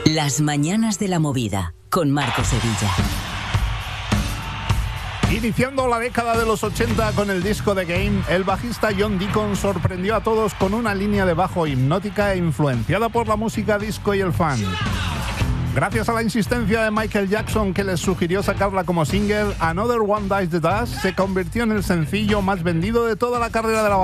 Las mañanas de la movida, con Marco Sevilla. Iniciando la década de los 80 con el disco The Game, el bajista John Deacon sorprendió a todos con una línea de bajo hipnótica e influenciada por la música disco y el funk. Gracias a la insistencia de Michael Jackson, que les sugirió sacarla como single, Another One Bites the Dust se convirtió en el sencillo más vendido de toda la carrera de la